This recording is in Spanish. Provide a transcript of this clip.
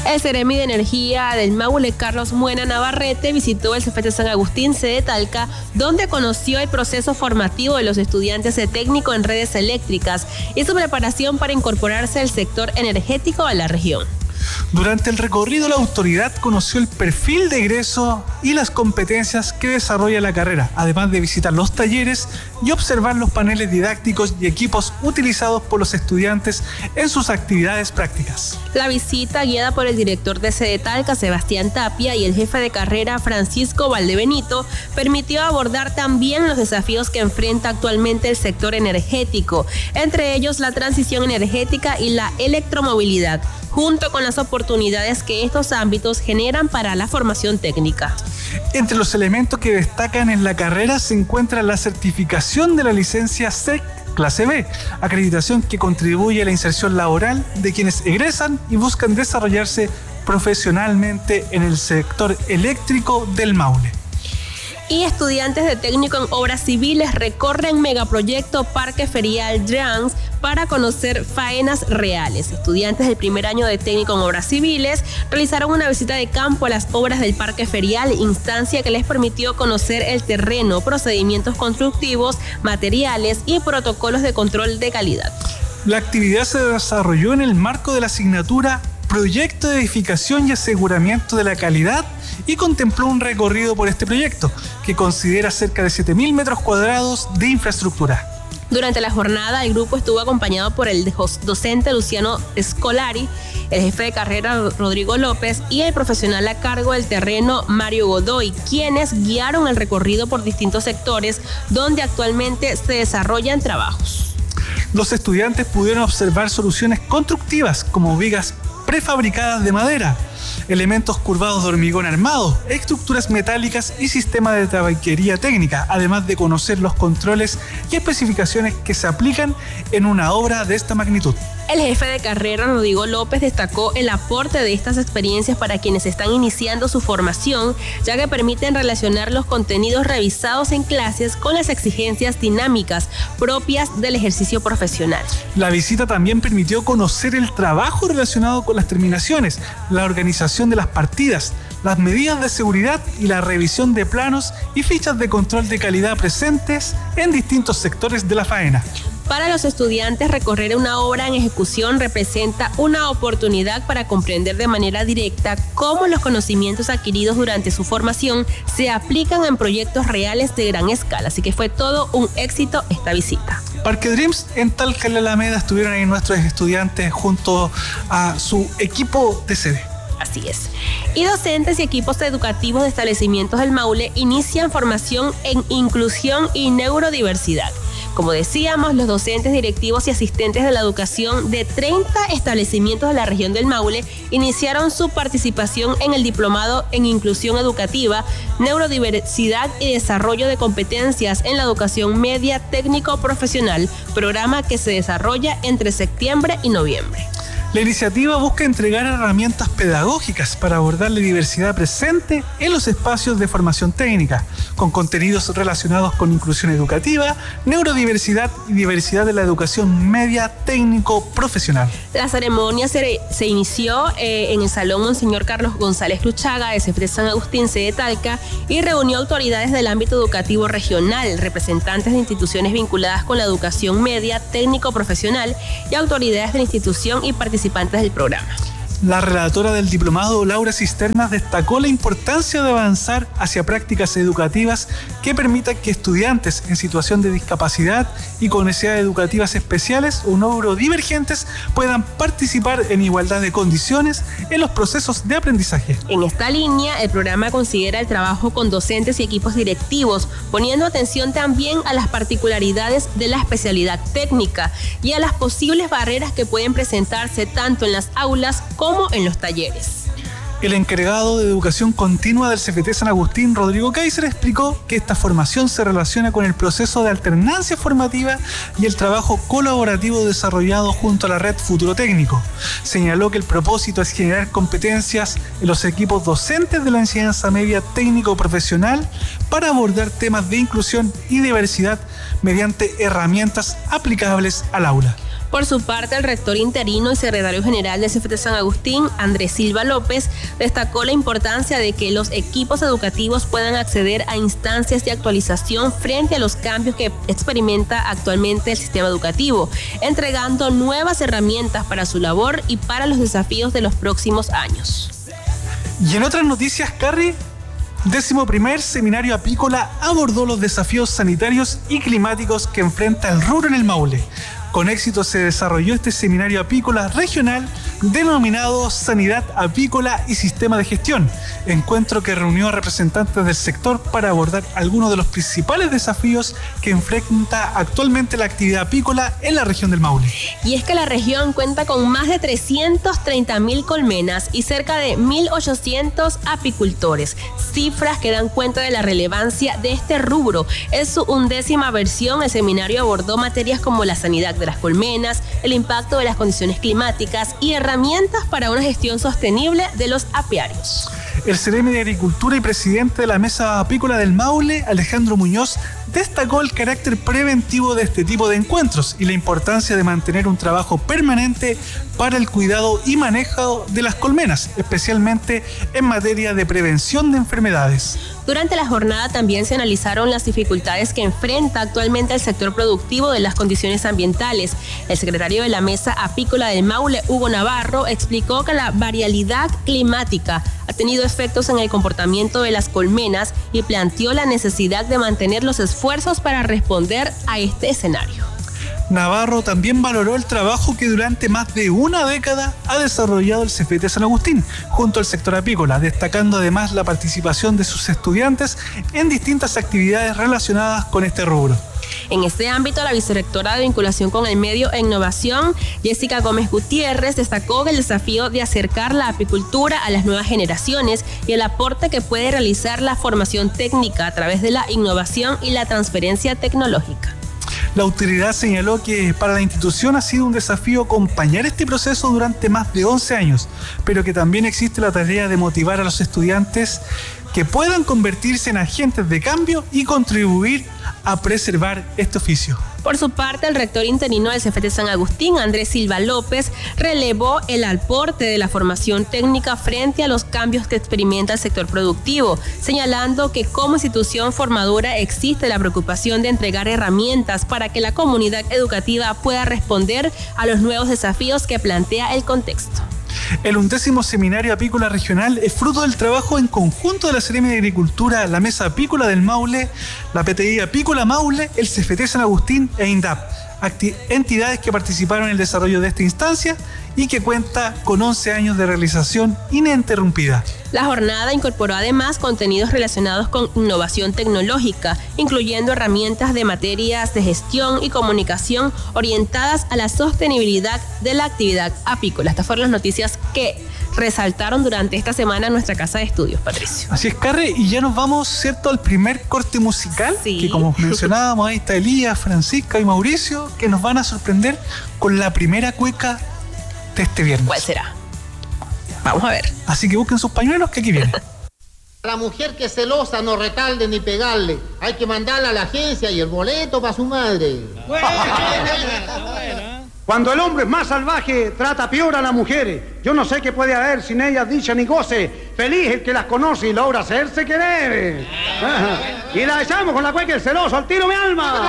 El Seremi de Energía del Maule, Carlos Muena Navarrete, visitó el CFT San Agustín, sede Talca, donde conoció el proceso formativo de los estudiantes de técnico en redes eléctricas y su preparación para incorporarse al sector energético de la región. Durante el recorrido, la autoridad conoció el perfil de egreso y las competencias que desarrolla la carrera, además de visitar los talleres y observar los paneles didácticos y equipos utilizados por los estudiantes en sus actividades prácticas. La visita, guiada por el director de sede Talca, Sebastián Tapia, y el jefe de carrera, Francisco Valdebenito, permitió abordar también los desafíos que enfrenta actualmente el sector energético, entre ellos la transición energética y la electromovilidad, junto con las oportunidades que estos ámbitos generan para la formación técnica. Entre los elementos que destacan en la carrera se encuentra la certificación de la licencia SEC Clase B, acreditación que contribuye a la inserción laboral de quienes egresan y buscan desarrollarse profesionalmente en el sector eléctrico del Maule. Y estudiantes de técnico en obras civiles recorren megaproyecto Parque Ferial Drans para conocer faenas reales. Estudiantes del primer año de técnico en obras civiles realizaron una visita de campo a las obras del Parque Ferial, instancia que les permitió conocer el terreno, procedimientos constructivos, materiales y protocolos de control de calidad. La actividad se desarrolló en el marco de la asignatura Proyecto de Edificación y Aseguramiento de la Calidad y contempló un recorrido por este proyecto, que considera cerca de 7.000 metros cuadrados de infraestructura. Durante la jornada, el grupo estuvo acompañado por el docente Luciano Scolari, el jefe de carrera Rodrigo López y el profesional a cargo del terreno Mario Godoy, quienes guiaron el recorrido por distintos sectores donde actualmente se desarrollan trabajos. Los estudiantes pudieron observar soluciones constructivas como vigas prefabricadas de madera, elementos curvados de hormigón armado, estructuras metálicas y sistema de tabiquería técnica, además de conocer los controles y especificaciones que se aplican en una obra de esta magnitud. El jefe de carrera, Rodrigo López, destacó el aporte de estas experiencias para quienes están iniciando su formación, ya que permiten relacionar los contenidos revisados en clases con las exigencias dinámicas propias del ejercicio profesional. La visita también permitió conocer el trabajo relacionado con las terminaciones, la organización de las partidas, las medidas de seguridad y la revisión de planos y fichas de control de calidad presentes en distintos sectores de la faena. Para los estudiantes, recorrer una obra en ejecución representa una oportunidad para comprender de manera directa cómo los conocimientos adquiridos durante su formación se aplican en proyectos reales de gran escala. Así que fue todo un éxito esta visita. Parque Dreams en Talca, en la Alameda, estuvieron ahí nuestros estudiantes junto a su equipo de sede. Así es. Y docentes y equipos educativos de establecimientos del Maule inician formación en inclusión y neurodiversidad. Como decíamos, los docentes, directivos y asistentes de la educación de 30 establecimientos de la región del Maule iniciaron su participación en el diplomado en inclusión educativa, neurodiversidad y desarrollo de competencias en la educación media técnico-profesional, programa que se desarrolla entre septiembre y noviembre. La iniciativa busca entregar herramientas pedagógicas para abordar la diversidad presente en los espacios de formación técnica, con contenidos relacionados con inclusión educativa, neurodiversidad y diversidad de la educación media técnico-profesional. La ceremonia se inició en el Salón Monseñor Carlos González Luchaga de CFT San Agustín, sede Talca, y reunió autoridades del ámbito educativo regional, representantes de instituciones vinculadas con la educación media técnico-profesional y autoridades de la institución y participantes del programa. La relatora del diplomado, Laura Cisternas, destacó la importancia de avanzar hacia prácticas educativas que permitan que estudiantes en situación de discapacidad y con necesidades educativas especiales o neurodivergentes puedan participar en igualdad de condiciones en los procesos de aprendizaje. En esta línea, el programa considera el trabajo con docentes y equipos directivos, poniendo atención también a las particularidades de la especialidad técnica y a las posibles barreras que pueden presentarse tanto en las aulas como en los talleres. El encargado de educación continua del CFT San Agustín, Rodrigo Kaiser, explicó que esta formación se relaciona con el proceso de alternancia formativa y el trabajo colaborativo desarrollado junto a la red Futuro Técnico. Señaló que el propósito es generar competencias en los equipos docentes de la enseñanza media técnico-profesional para abordar temas de inclusión y diversidad mediante herramientas aplicables al aula. Por su parte, el rector interino y secretario general del CFT San Agustín, Andrés Silva López, destacó la importancia de que los equipos educativos puedan acceder a instancias de actualización frente a los cambios que experimenta actualmente el sistema educativo, entregando nuevas herramientas para su labor y para los desafíos de los próximos años. Y en otras noticias, Carrie, 11º Seminario Apícola abordó los desafíos sanitarios y climáticos que enfrenta el rubro en el Maule. Con éxito se desarrolló este seminario apícola regional denominado Sanidad Apícola y Sistema de Gestión, encuentro que reunió a representantes del sector para abordar algunos de los principales desafíos que enfrenta actualmente la actividad apícola en la región del Maule. Y es que la región cuenta con más de 330.000 colmenas y cerca de 1.800 apicultores, cifras que dan cuenta de la relevancia de este rubro. En su 11ª versión, el seminario abordó materias como la sanidad de las colmenas, el impacto de las condiciones climáticas y herramientas para una gestión sostenible de los apiarios. El Ceremi de Agricultura y presidente de la Mesa Apícola del Maule, Alejandro Muñoz, destacó el carácter preventivo de este tipo de encuentros y la importancia de mantener un trabajo permanente para el cuidado y manejo de las colmenas, especialmente en materia de prevención de enfermedades. Durante la jornada también se analizaron las dificultades que enfrenta actualmente el sector productivo de las condiciones ambientales. El secretario de la Mesa Apícola del Maule, Hugo Navarro, explicó que la variabilidad climática ha tenido efectos en el comportamiento de las colmenas y planteó la necesidad de mantener los esfuerzos para responder a este escenario. Navarro también valoró el trabajo que durante más de una década ha desarrollado el CFT San Agustín junto al sector apícola, destacando además la participación de sus estudiantes en distintas actividades relacionadas con este rubro. En este ámbito, la vicerrectora de Vinculación con el Medio e Innovación, Jessica Gómez Gutiérrez, destacó el desafío de acercar la apicultura a las nuevas generaciones y el aporte que puede realizar la formación técnica a través de la innovación y la transferencia tecnológica. La autoridad señaló que para la institución ha sido un desafío acompañar este proceso durante más de 11 años, pero que también existe la tarea de motivar a los estudiantes que puedan convertirse en agentes de cambio y contribuir a preservar este oficio. Por su parte, el rector interino del CFT San Agustín, Andrés Silva López, relevó el aporte de la formación técnica frente a los cambios que experimenta el sector productivo, señalando que como institución formadora existe la preocupación de entregar herramientas para que la comunidad educativa pueda responder a los nuevos desafíos que plantea el contexto. El 11º Seminario Apícola Regional es fruto del trabajo en conjunto de la Ceremi de Agricultura, la Mesa Apícola del Maule, la PTI Apícola Maule, el CFT San Agustín e INDAP, entidades que participaron en el desarrollo de esta instancia y que cuenta con 11 años de realización ininterrumpida. La jornada incorporó además contenidos relacionados con innovación tecnológica, incluyendo herramientas de materias de gestión y comunicación orientadas a la sostenibilidad de la actividad apícola. Estas fueron las noticias que resaltaron durante esta semana en nuestra casa de estudios, Patricio. Así es, Carre, y ya nos vamos, ¿cierto?, al primer corte musical, sí, que como mencionábamos, ahí está Elías, Francisca y Mauricio, que nos van a sorprender con la primera cueca de este viernes. ¿Cuál será? Vamos a ver. Así que busquen sus pañuelos, que aquí viene. La mujer que es celosa no retalde ni pegarle. Hay que mandarla a la agencia y el boleto para su madre. Cuando el hombre es más salvaje, trata peor a las mujeres. Yo no sé qué puede haber sin ellas dicha ni goce. Feliz el que las conoce y logra hacerse querer. Y la echamos con la cueca el celoso, al tiro mi alma.